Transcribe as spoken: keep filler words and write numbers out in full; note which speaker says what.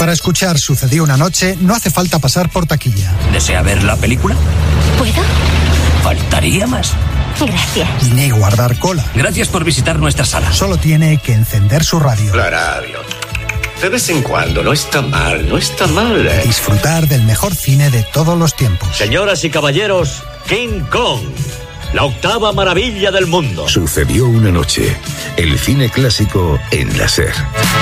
Speaker 1: Para escuchar Sucedió una noche, no hace falta pasar por taquilla.
Speaker 2: ¿Desea ver la película?
Speaker 3: ¿Puedo?
Speaker 2: Faltaría más.
Speaker 3: Gracias.
Speaker 1: Ni guardar cola.
Speaker 2: Gracias por visitar nuestra sala.
Speaker 1: Solo tiene que encender su radio.
Speaker 4: La radio. De vez en cuando, no está mal, no está mal. ¿eh?
Speaker 1: Disfrutar del mejor cine de todos los tiempos.
Speaker 5: Señoras y caballeros, King Kong, la octava maravilla del mundo.
Speaker 6: Sucedió una noche. El cine clásico en la SER.